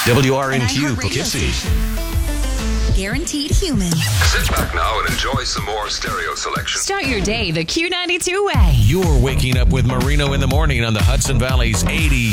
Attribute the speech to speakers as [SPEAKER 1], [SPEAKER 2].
[SPEAKER 1] WRNQ Poughkeepsie.
[SPEAKER 2] Guaranteed human.
[SPEAKER 3] Sit back now and enjoy some more stereo selection.
[SPEAKER 2] Start your day the Q92 way.
[SPEAKER 1] You're waking up with Marino in the morning on the Hudson Valley's 80